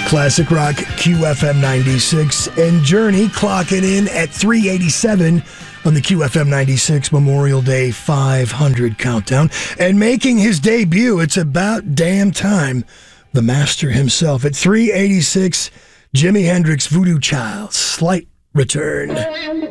Classic Rock QFM 96 and Journey clocking in at 387 on the QFM 96 Memorial Day 500 countdown. And making his debut, it's about damn time, the master himself. At 386, Jimi Hendrix, Voodoo Child, slight return.